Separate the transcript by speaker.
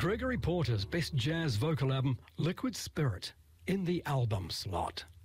Speaker 1: Gregory Porter's best jazz vocal album, Liquid Spirit, in the album slot.